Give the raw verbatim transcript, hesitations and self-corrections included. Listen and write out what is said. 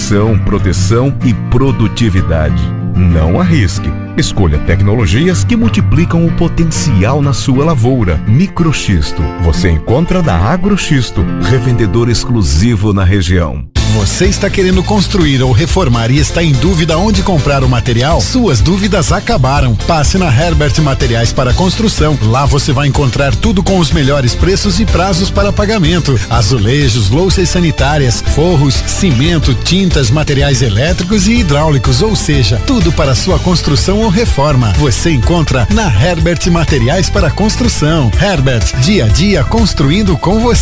manutenção, proteção e produtividade. Não arrisque. Escolha tecnologias que multiplicam o potencial na sua lavoura. Microxisto. Você encontra na Agroxisto, revendedor exclusivo na região. Você está querendo construir ou reformar e está em dúvida onde comprar o material? Suas dúvidas acabaram. Passe na Herbert Materiais para Construção. Lá você vai encontrar tudo com os melhores preços e prazos para pagamento. Azulejos, louças sanitárias, forros, cimento, tintas, materiais elétricos e hidráulicos, ou seja, tudo para sua construção ou reforma. Você encontra na Herbert Materiais para Construção. Herbert, dia a dia construindo com você.